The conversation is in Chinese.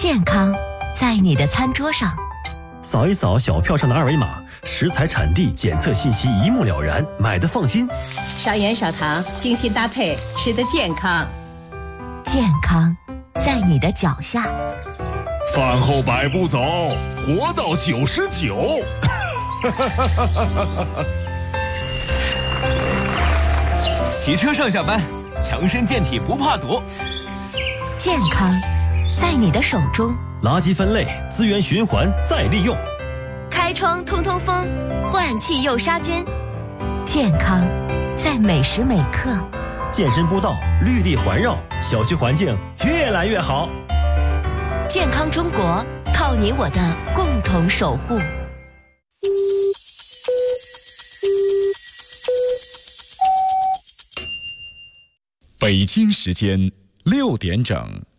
健康在你的餐桌上。 扫一扫小票上的二维码，食材产地检测信息一目了然，买的放心。 少盐少糖，精心搭配，吃得健康。 健康在你的脚下。 饭后100步走，活到99。 骑车上下班，强身健体不怕堵。 健康在你的手中。 垃圾分类，资源循环再利用。 开窗通通风，换气又杀菌。健康在每时每刻。 健身步道，绿地环绕，小区环境越来越好。 健康中国，靠你我的共同守护。 北京时间6点整。